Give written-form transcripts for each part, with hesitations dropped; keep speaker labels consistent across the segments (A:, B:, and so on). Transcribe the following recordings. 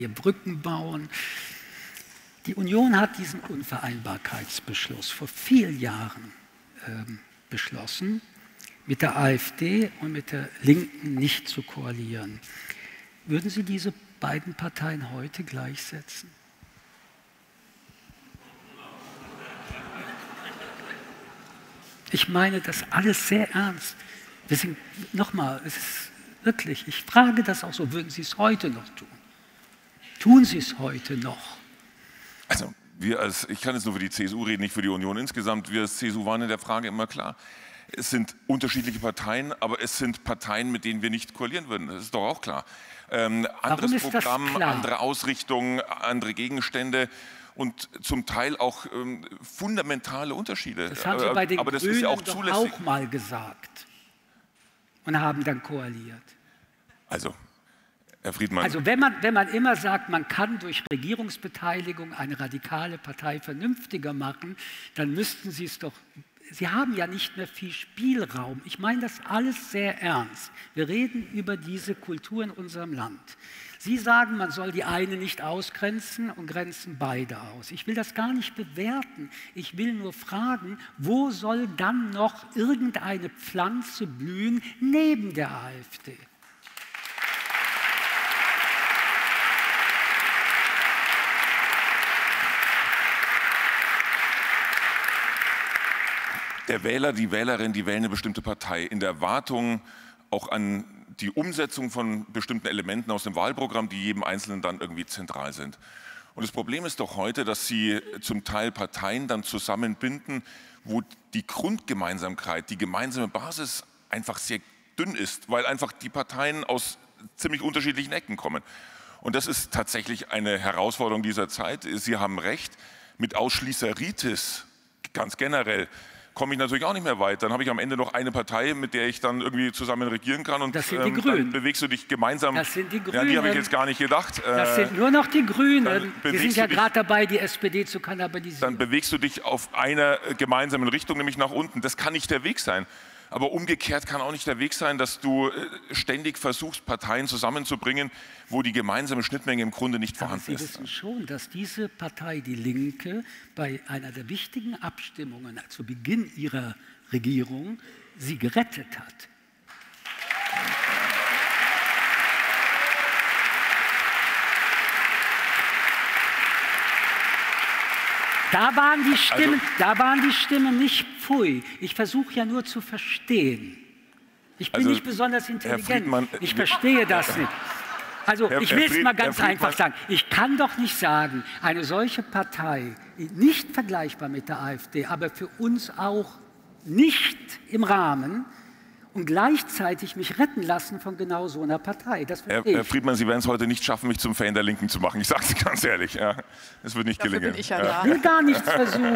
A: Brücken bauen. Die Union hat diesen Unvereinbarkeitsbeschluss vor vielen Jahren beschlossen, mit der AfD und mit der Linken nicht zu koalieren. Würden Sie diese beiden Parteien heute gleichsetzen? Ich meine das alles sehr ernst. Nochmal, es ist wirklich, ich frage das auch so, würden Sie es heute noch tun? Tun Sie es heute noch?
B: Also ich kann jetzt nur für die CSU reden, nicht für die Union insgesamt. Wir als CSU waren in der Frage immer klar. Es sind unterschiedliche Parteien, aber es sind Parteien, mit denen wir nicht koalieren würden. Das ist doch auch klar. Anderes Programm, andere Ausrichtung, andere Gegenstände und zum Teil auch fundamentale Unterschiede.
A: Das haben Sie bei den
B: aber das
A: Grünen
B: ist ja auch
A: doch
B: zulässig.
A: auch mal gesagt und haben dann koaliert.
B: Also, Herr Friedmann.
A: Also wenn man immer sagt, man kann durch Regierungsbeteiligung eine radikale Partei vernünftiger machen, dann müssten Sie es doch. Sie haben ja nicht mehr viel Spielraum. Ich meine das alles sehr ernst. Wir reden über diese Kultur in unserem Land. Sie sagen, man soll die eine nicht ausgrenzen und grenzen beide aus. Ich will das gar nicht bewerten. Ich will nur fragen, wo soll dann noch irgendeine Pflanze blühen neben der AfD?
B: Der Wähler, die Wählerin, die wählen eine bestimmte Partei in der Erwartung auch an die Umsetzung von bestimmten Elementen aus dem Wahlprogramm, die jedem Einzelnen dann irgendwie zentral sind. Und das Problem ist doch heute, dass Sie zum Teil Parteien dann zusammenbinden, wo die Grundgemeinsamkeit, die gemeinsame Basis einfach sehr dünn ist, weil einfach die Parteien aus ziemlich unterschiedlichen Ecken kommen. Und das ist tatsächlich eine Herausforderung dieser Zeit. Sie haben recht, mit Ausschließeritis ganz generell komme ich natürlich auch nicht mehr weit. Dann habe ich am Ende noch eine Partei, mit der ich dann irgendwie zusammen regieren kann und
A: das sind die Grünen.
B: Dann bewegst du dich gemeinsam.
A: Das sind die Grünen.
B: Ja, die habe ich jetzt gar nicht gedacht.
A: Das sind nur noch die Grünen. Die sind ja gerade dabei, die SPD zu kannibalisieren.
B: Dann bewegst du dich auf einer gemeinsamen Richtung, nämlich nach unten. Das kann nicht der Weg sein. Aber umgekehrt kann auch nicht der Weg sein, dass du ständig versuchst, Parteien zusammenzubringen, wo die gemeinsame Schnittmenge im Grunde nicht vorhanden ist.
A: Sie wissen schon, dass diese Partei, die Linke, bei einer der wichtigen Abstimmungen zu Beginn ihrer Regierung sie gerettet hat. Da waren die Stimmen nicht pfui. Ich versuche ja nur zu verstehen. Ich bin nicht besonders intelligent. Ich verstehe das nicht. Also ich will es mal ganz einfach sagen. Ich kann doch nicht sagen, eine solche Partei, nicht vergleichbar mit der AfD, aber für uns auch nicht im Rahmen, und gleichzeitig mich retten lassen von genau so einer Partei. Das
B: Herr Friedmann, Sie werden es heute nicht schaffen, mich zum Fan der Linken zu machen. Ich sage es ganz ehrlich. Ja. Es wird nicht gelingen.
A: Ich will gar nichts versuchen.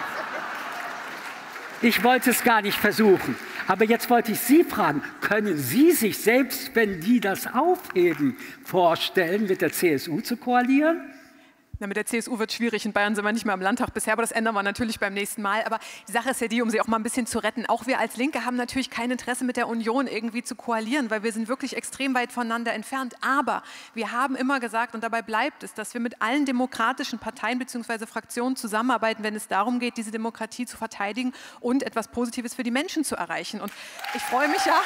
A: Ich wollte es gar nicht versuchen. Aber jetzt wollte ich Sie fragen, können Sie sich, selbst wenn die das aufheben, vorstellen, mit der CSU zu koalieren?
C: Na, mit der CSU wird es schwierig. In Bayern sind wir nicht mehr im Landtag bisher, aber das ändern wir natürlich beim nächsten Mal. Aber die Sache ist ja die, um sie auch mal ein bisschen zu retten. Auch wir als Linke haben natürlich kein Interesse, mit der Union irgendwie zu koalieren, weil wir sind wirklich extrem weit voneinander entfernt. Aber wir haben immer gesagt, und dabei bleibt es, dass wir mit allen demokratischen Parteien bzw. Fraktionen zusammenarbeiten, wenn es darum geht, diese Demokratie zu verteidigen und etwas Positives für die Menschen zu erreichen. Und ich freue mich ja.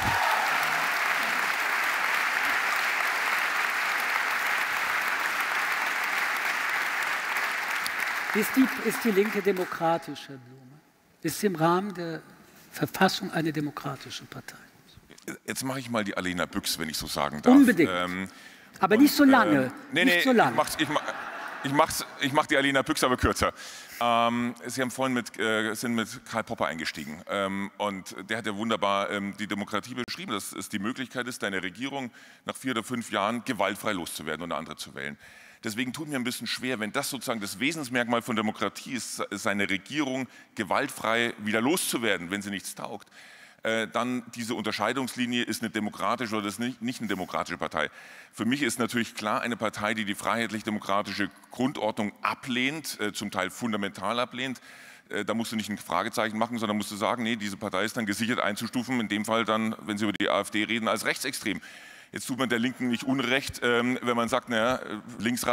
A: Ist die Linke demokratisch, Herr Blume? Ist sie im Rahmen der Verfassung eine demokratische Partei?
B: Jetzt mache ich mal die Alena Büchs, wenn ich so sagen darf.
A: Unbedingt. Aber nicht so lange.
B: Nee, so lange. Ich mach die Alena Büchs aber kürzer. Sie haben vorhin sind mit Karl Popper eingestiegen. Und der hat ja wunderbar die Demokratie beschrieben, dass es die Möglichkeit ist, deine Regierung nach 4 oder 5 Jahren gewaltfrei loszuwerden und eine andere zu wählen. Deswegen tut mir ein bisschen schwer, wenn das sozusagen das Wesensmerkmal von Demokratie ist, seine Regierung gewaltfrei wieder loszuwerden, wenn sie nichts taugt, dann diese Unterscheidungslinie, ist eine demokratische oder ist nicht eine demokratische Partei. Für mich ist natürlich klar, eine Partei, die die freiheitlich-demokratische Grundordnung ablehnt, zum Teil fundamental ablehnt, da musst du nicht ein Fragezeichen machen, sondern musst du sagen, nee, diese Partei ist dann gesichert einzustufen, in dem Fall dann, wenn Sie über die AfD reden, als rechtsextrem. Jetzt tut man der Linken nicht Unrecht, wenn man sagt, naja, linksradikal